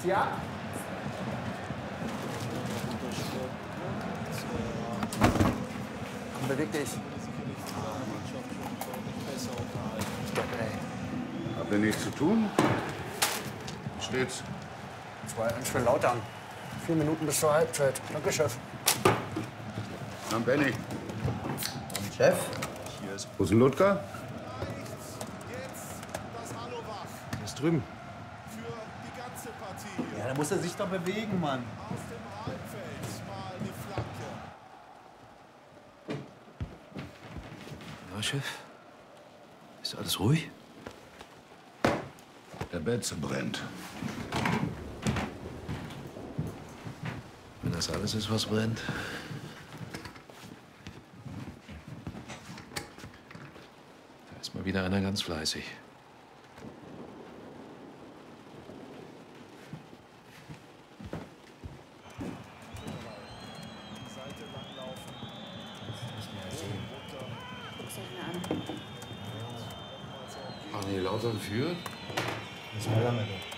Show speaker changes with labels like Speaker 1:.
Speaker 1: Ja. Komm, beweg dich. Stopp, ey.
Speaker 2: Habt ihr nichts zu tun? Wie steht's?
Speaker 1: 2-1 für Lautern. 4 Minuten bis zur Halbzeit. Danke, Chef.
Speaker 2: Na, Benny.
Speaker 3: Und Chef?
Speaker 2: Wo ist denn Ludger?
Speaker 3: Der ist drüben. Ja, da muss er sich doch bewegen, Mann.
Speaker 4: Na, Chef? Ist alles ruhig?
Speaker 2: Der Betze brennt.
Speaker 4: Wenn das alles ist, was brennt. Da ist mal wieder einer ganz fleißig. Ach nee, Lautern führt?
Speaker 3: Das war lange doch.